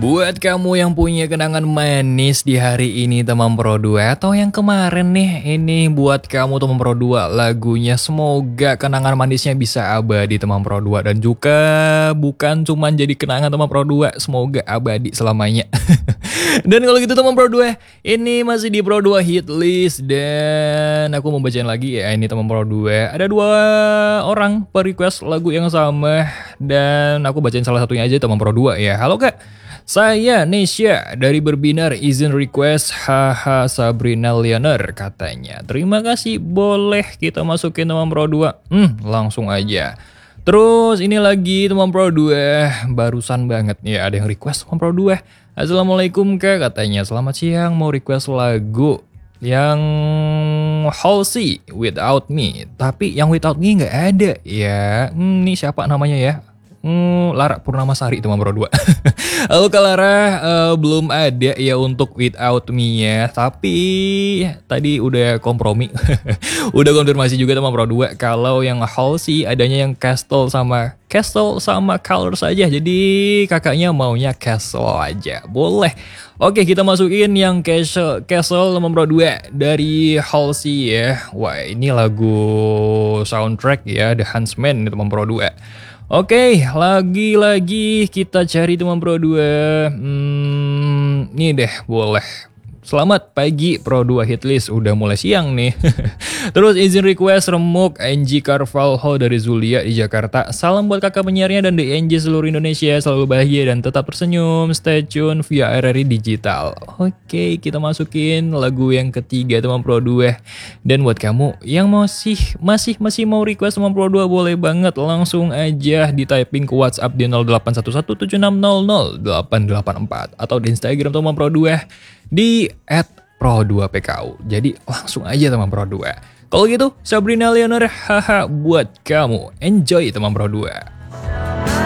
Buat kamu yang punya kenangan manis di hari ini teman Pro 2 atau yang kemarin nih, ini buat kamu teman Pro 2 lagunya. Semoga kenangan manisnya bisa abadi teman Pro 2 dan juga bukan cuma jadi kenangan teman Pro 2, semoga abadi selamanya. Dan kalau gitu teman Pro 2, ini masih di Pro 2 hit list dan aku mau bacain lagi ya ini teman Pro 2. Ada dua orang per request lagu yang sama dan aku bacain salah satunya aja teman Pro 2 ya. Halo Kak. Saya Nesya dari Berbinar izin request haha Sabrina Leoner katanya. Terima kasih, boleh kita masukin teman Pro 2. Langsung aja. Terus ini lagi teman Pro 2, barusan banget ya ada yang request teman Pro 2. Assalamualaikum Kak katanya. Selamat siang, mau request lagu yang Halsey Without Me. Tapi yang Without Me nggak ada ya. Ini siapa namanya ya? Lara Purnamasari teman Pro 2. Halo Kak Lara, belum ada ya untuk Without Me ya. Tapi tadi udah kompromi. Udah konfirmasi juga teman Pro 2 kalau yang Halsey adanya yang Castle sama Colors aja. Jadi kakaknya maunya Castle aja. Boleh. Oke, kita masukin yang Castle teman Pro 2 dari Halsey ya. Wah, ini lagu soundtrack ya The Huntsman teman Pro 2. Oke, lagi-lagi kita cari teman Pro 2. Ini deh, boleh. Selamat pagi Pro 2 Hitlist, udah mulai siang nih. Terus izin request remuk NG Carvalho dari Zulia di Jakarta. Salam buat kakak penyiarnya dan DNG seluruh Indonesia. Selalu bahagia dan tetap tersenyum. Stay tune via RRI Digital. Oke, kita masukin lagu yang ketiga teman Pro 2. Dan buat kamu yang masih mau request teman Pro 2, boleh banget langsung aja di typing ke WhatsApp di 081176000884 atau di Instagram teman Pro 2 di @pro2pku. Jadi langsung aja teman Pro 2. Kalau gitu Sabrina Leoner haha buat kamu. Enjoy teman Pro 2.